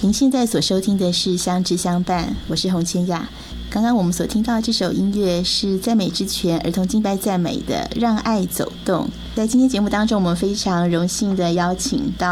您现在所收听的是相知相伴，我是洪千雅。刚刚我们所听到这首音乐是赞美之泉儿童敬拜赞美的《让爱走动》。在今天节目当中，我们非常荣幸的邀请到